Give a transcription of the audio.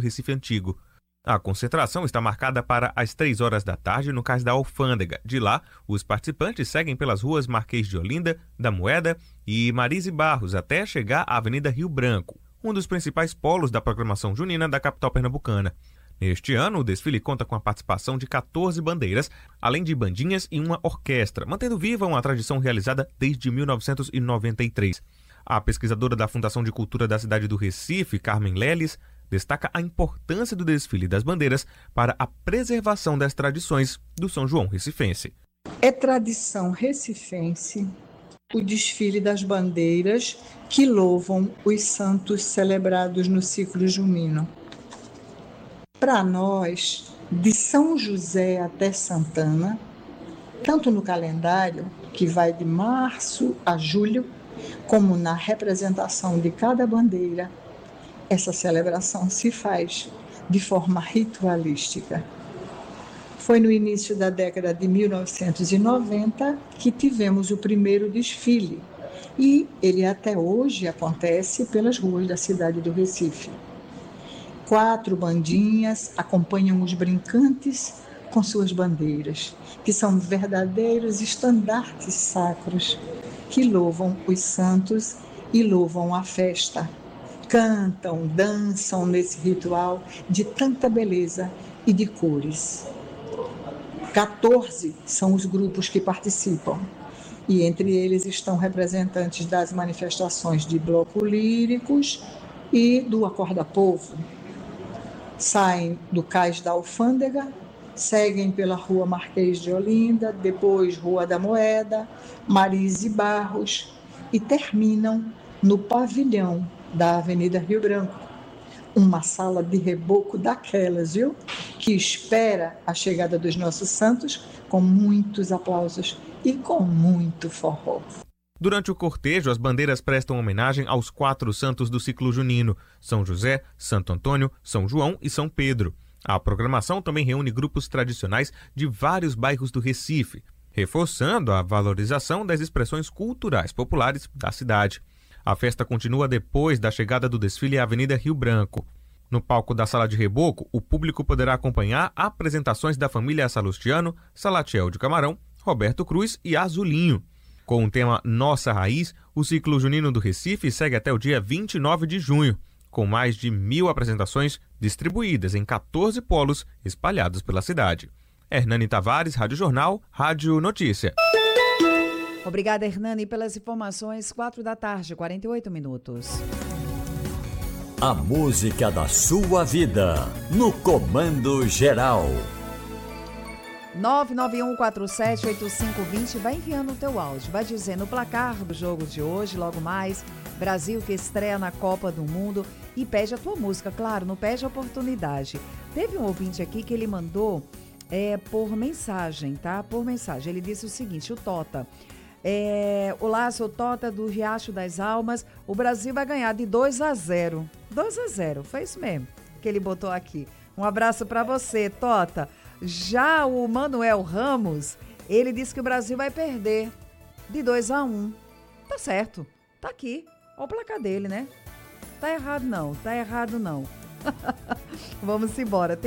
Recife Antigo. A concentração está marcada para as 3 horas da tarde no Cais da Alfândega. De lá, os participantes seguem pelas ruas Marquês de Olinda, da Moeda e Marise Barros até chegar à Avenida Rio Branco, um dos principais polos da programação junina da capital pernambucana. Neste ano, o desfile conta com a participação de 14 bandeiras, além de bandinhas e uma orquestra, mantendo viva uma tradição realizada desde 1993. A pesquisadora da Fundação de Cultura da cidade do Recife, Carmen Leles, destaca a importância do desfile das bandeiras para a preservação das tradições do São João recifense. É tradição recifense o desfile das bandeiras que louvam os santos celebrados no ciclo junino. Para nós, de São José até Santana, tanto no calendário, que vai de março a julho, como na representação de cada bandeira, essa celebração se faz de forma ritualística. Foi no início da década de 1990 que tivemos o primeiro desfile, e ele até hoje acontece pelas ruas da cidade do Recife. 4 bandinhas acompanham os brincantes com suas bandeiras, que são verdadeiros estandartes sacros, que louvam os santos e louvam a festa. Cantam, dançam nesse ritual de tanta beleza e de cores. 14 são os grupos que participam, e entre eles estão representantes das manifestações de bloco líricos e do Acorda Povo. Saem do Cais da Alfândega, seguem pela Rua Marquês de Olinda, depois Rua da Moeda, Marise Barros e terminam no pavilhão da Avenida Rio Branco, uma sala de reboco daquelas, viu? Que espera a chegada dos nossos santos com muitos aplausos e com muito forró. Durante o cortejo, as bandeiras prestam homenagem aos 4 santos do ciclo junino: São José, Santo Antônio, São João e São Pedro. A programação também reúne grupos tradicionais de vários bairros do Recife, reforçando a valorização das expressões culturais populares da cidade. A festa continua depois da chegada do desfile à Avenida Rio Branco. No palco da Sala de Reboco, o público poderá acompanhar apresentações da família Salustiano, Salatiel de Camarão, Roberto Cruz e Azulinho. Com o tema Nossa Raiz, o ciclo junino do Recife segue até o dia 29 de junho, com mais de 1.000 apresentações distribuídas em 14 polos espalhados pela cidade. Hernani Tavares, Rádio Jornal, Rádio Notícia. Obrigada, Hernani, pelas informações. 4 da tarde, 48 minutos. A música da sua vida, no Comando Geral. 991478520, vai enviando o teu áudio, vai dizendo o placar do jogo de hoje, logo mais, Brasil que estreia na Copa do Mundo, e pede a tua música, claro, não pede a oportunidade. Teve um ouvinte aqui que ele mandou por mensagem, tá? Por mensagem, ele disse o seguinte, o Tota, olá, sou Tota do Riacho das Almas, o Brasil vai ganhar de 2-0, 2-0, foi isso mesmo que ele botou aqui. Um abraço para você, Tota. Já o Manuel Ramos, ele disse que o Brasil vai perder de 2-1. Tá certo, tá aqui. Olha o placar dele, né? Tá errado não. Vamos embora.